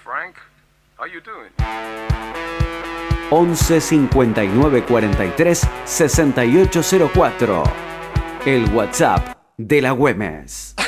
Frank. How you doing? 11 59 43 6804. El WhatsApp de la Güemes.